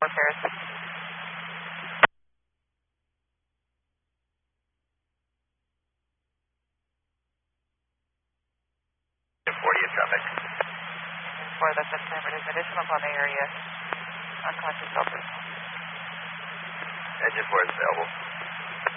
Paris. 40 traffic. For that's affirmative. Additional on the area. Unconscious selfish. Engine 4 is available.